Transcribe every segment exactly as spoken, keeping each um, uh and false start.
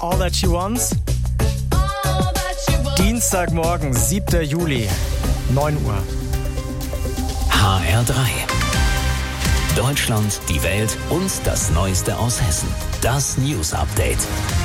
All That She Wants. Dienstagmorgen, siebter Juli, neun Uhr. H R drei. Deutschland, die Welt und das Neueste aus Hessen. Das News Update.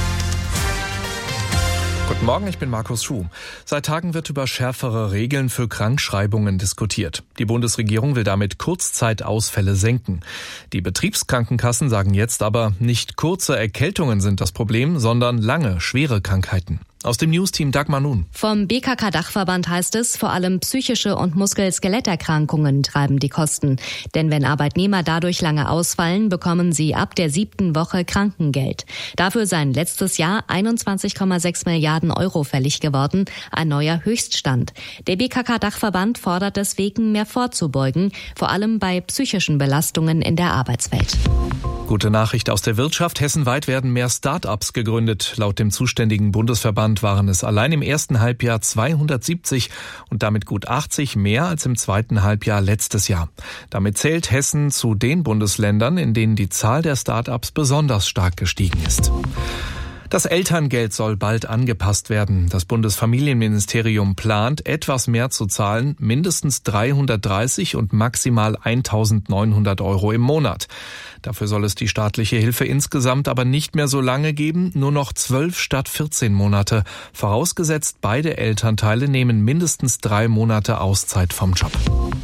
Guten Morgen, ich bin Markus Schuh. Seit Tagen wird über schärfere Regeln für Krankschreibungen diskutiert. Die Bundesregierung will damit Kurzzeitausfälle senken. Die Betriebskrankenkassen sagen jetzt aber, nicht kurze Erkältungen sind das Problem, sondern lange, schwere Krankheiten. Aus dem Newsteam Dagmar Nun. Vom B K K-Dachverband heißt es, vor allem psychische und Muskel-Skeletterkrankungen treiben die Kosten. Denn wenn Arbeitnehmer dadurch lange ausfallen, bekommen sie ab der siebten Woche Krankengeld. Dafür seien letztes Jahr einundzwanzig Komma sechs Milliarden Euro fällig geworden, ein neuer Höchststand. Der B K K-Dachverband fordert deswegen, mehr vorzubeugen, vor allem bei psychischen Belastungen in der Arbeitswelt. Gute Nachricht aus der Wirtschaft. Hessenweit werden mehr Start-ups gegründet. Laut dem zuständigen Bundesverband waren es allein im ersten Halbjahr zweihundertsiebzig und damit gut achtzig mehr als im zweiten Halbjahr letztes Jahr. Damit zählt Hessen zu den Bundesländern, in denen die Zahl der Start-ups besonders stark gestiegen ist. Das Elterngeld soll bald angepasst werden. Das Bundesfamilienministerium plant, etwas mehr zu zahlen, mindestens dreihundertdreißig und maximal eintausendneunhundert Euro im Monat. Dafür soll es die staatliche Hilfe insgesamt aber nicht mehr so lange geben, nur noch zwölf statt vierzehn Monate. Vorausgesetzt, beide Elternteile nehmen mindestens drei Monate Auszeit vom Job.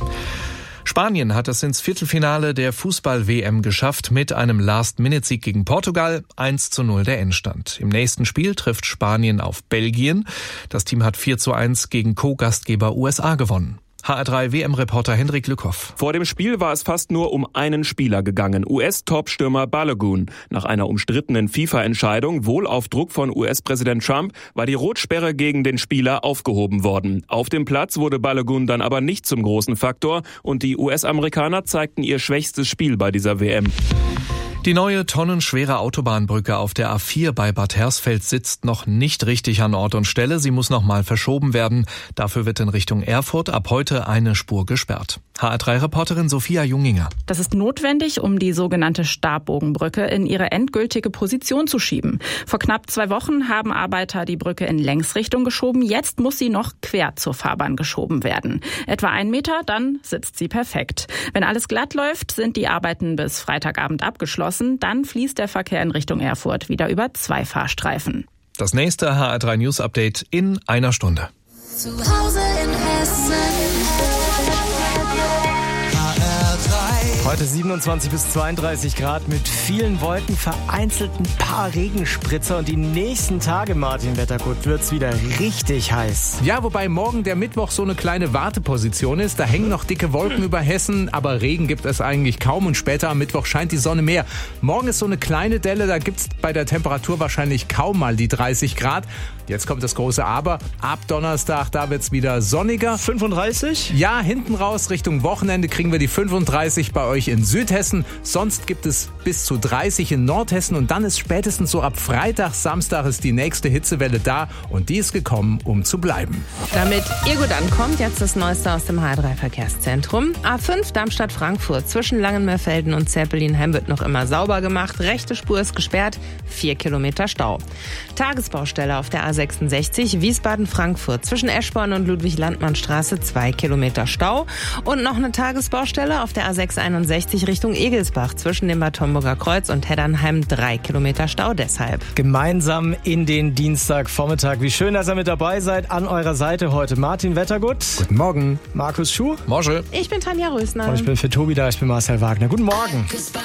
Spanien hat es ins Viertelfinale der Fußball-W M geschafft mit einem Last-Minute-Sieg gegen Portugal. eins zu null der Endstand. Im nächsten Spiel trifft Spanien auf Belgien. Das Team hat vier zu eins gegen Co-Gastgeber U S A gewonnen. H R drei W M-Reporter Hendrik Lückhoff. Vor dem Spiel war es fast nur um einen Spieler gegangen, U S-Topstürmer Balogun. Nach einer umstrittenen FIFA-Entscheidung, wohl auf Druck von U S-Präsident Trump, war die Rotsperre gegen den Spieler aufgehoben worden. Auf dem Platz wurde Balogun dann aber nicht zum großen Faktor und die U S-Amerikaner zeigten ihr schwächstes Spiel bei dieser W M. Die neue tonnenschwere Autobahnbrücke auf der A vier bei Bad Hersfeld sitzt noch nicht richtig an Ort und Stelle. Sie muss noch mal verschoben werden. Dafür wird in Richtung Erfurt ab heute eine Spur gesperrt. H R drei Reporterin Sophia Junginger. Das ist notwendig, um die sogenannte Stabbogenbrücke in ihre endgültige Position zu schieben. Vor knapp zwei Wochen haben Arbeiter die Brücke in Längsrichtung geschoben. Jetzt muss sie noch quer zur Fahrbahn geschoben werden. Etwa ein Meter, dann sitzt sie perfekt. Wenn alles glatt läuft, sind die Arbeiten bis Freitagabend abgeschlossen. Dann fließt der Verkehr in Richtung Erfurt wieder über zwei Fahrstreifen. Das nächste H R drei News Update in einer Stunde. Zu Hause in Hessen. Heute siebenundzwanzig bis zweiunddreißig Grad mit vielen Wolken, vereinzelt ein paar Regenspritzer und die nächsten Tage, Martin Wettergut, wird's wieder richtig heiß. Ja, wobei morgen der Mittwoch so eine kleine Warteposition ist. Da hängen noch dicke Wolken über Hessen, aber Regen gibt es eigentlich kaum und später am Mittwoch scheint die Sonne mehr. Morgen ist so eine kleine Delle, da gibt's bei der Temperatur wahrscheinlich kaum mal die dreißig Grad. Jetzt kommt das große Aber. Ab Donnerstag, da wird's wieder sonniger. fünfunddreißig? Ja, hinten raus Richtung Wochenende kriegen wir die fünfunddreißig bei euch in Südhessen. Sonst gibt es bis zu dreißig in Nordhessen und dann ist spätestens so ab Freitag, Samstag ist die nächste Hitzewelle da und die ist gekommen, um zu bleiben. Damit ihr gut ankommt, jetzt das Neueste aus dem H R drei Verkehrszentrum. A fünf Darmstadt-Frankfurt zwischen Langenmeerfelden und Zerpelinheim wird noch immer sauber gemacht. Rechte Spur ist gesperrt, vier Kilometer Stau. Tagesbaustelle auf der A sechsundsechzig Wiesbaden-Frankfurt zwischen Eschborn und Ludwig-Landmann-Straße, zwei Kilometer Stau. Und noch eine Tagesbaustelle auf der A sechshunderteinundsechzig Richtung Egelsbach zwischen dem Bad Homburger Kreuz und Heddernheim, drei Kilometer Stau deshalb. Gemeinsam in den Dienstagvormittag. Wie schön, dass ihr mit dabei seid. An eurer Seite heute Martin Wettergut. Guten Morgen. Markus Schuh. Morgen. Ich bin Tanja Rösner. Und ich bin für Tobi da. Ich bin Marcel Wagner. Guten Morgen.